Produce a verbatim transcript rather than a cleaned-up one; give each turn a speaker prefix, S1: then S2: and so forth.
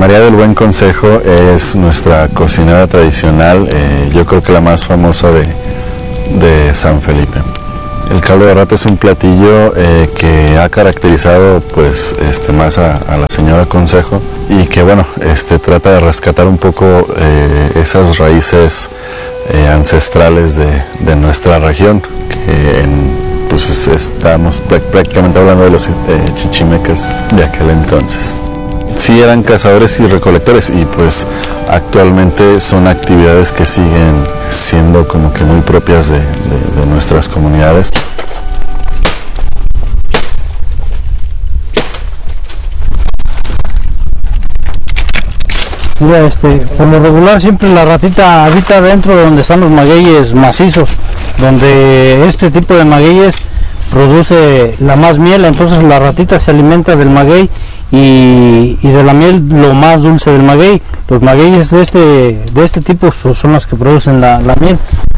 S1: María del Buen Consejo es nuestra cocinera tradicional, eh, yo creo que la más famosa de, de San Felipe. El caldo de rata es un platillo eh, que ha caracterizado pues este, más a, a la señora Consejo y que bueno, este, trata de rescatar un poco eh, esas raíces eh, ancestrales de, de nuestra región, que en, pues es, estamos prácticamente hablando de los eh, chichimecas de aquel entonces. Sí, eran cazadores y recolectores y pues actualmente son actividades que siguen siendo como que muy propias de, de, de nuestras comunidades.
S2: Mira, este, por lo regular siempre la ratita habita dentro de donde están los magueyes macizos, donde este tipo de magueyes produce la más miel, entonces la ratita se alimenta del maguey y, y de la miel lo más dulce del maguey. Los magueyes de este, de este tipo pues, son los que producen la, la miel.